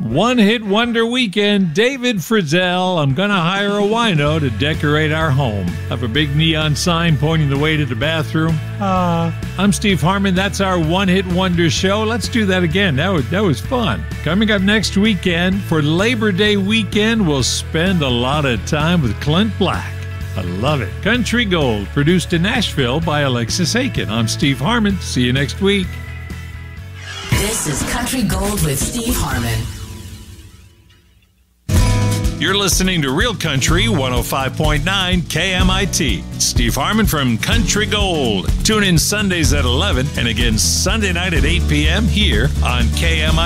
One Hit Wonder Weekend, David Frizzell. I'm gonna hire a wino to decorate our home. Have a big neon sign pointing the way to the bathroom. I'm Steve Harmon. That's our One Hit Wonder show. Let's do that again. That was fun. Coming up next weekend, for Labor Day weekend, we'll spend a lot of time with Clint Black. I love it. Country Gold, produced in Nashville by Alexis Aiken. I'm Steve Harmon. See you next week. This is Country Gold with Steve Harmon. You're listening to Real Country 105.9 KMIT. Steve Harmon from Country Gold. Tune in Sundays at 11 and again Sunday night at 8 p.m. here on KMIT.